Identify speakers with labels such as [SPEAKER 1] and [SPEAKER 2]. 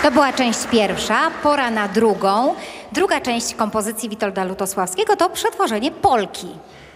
[SPEAKER 1] To była część pierwsza, pora na drugą. Druga część kompozycji Witolda Lutosławskiego to przetworzenie polki.